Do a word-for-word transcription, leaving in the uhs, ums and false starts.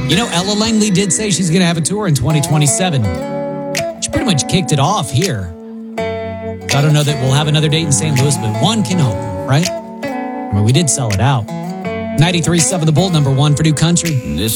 You know, Ella Langley did say she's going to have a tour in twenty twenty-seven. She pretty much kicked it off here. I don't know that we'll have another date in Saint Louis, but one can hope, right? I mean, we did sell it out. ninety-three point seven The Bolt, number one for New Country. This